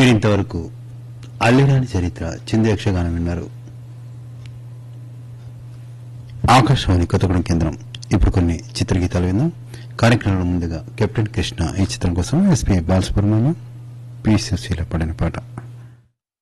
మీరింతవరకు అల్లిరాని చరిత్ర చిందు యక్షగానం విన్నారు. ఆకాశవాణి కొత్తగూడెం కేంద్రం. ఇప్పుడు కొన్ని చిత్రగీతాలు విందాం. కార్యక్రమంలో ముందుగా కెప్టెన్ కృష్ణ ఈ చిత్రం కోసం ఎస్పీ బాలసుబ్రహ్మణ్యం, పి సుశీల పడిన పాట.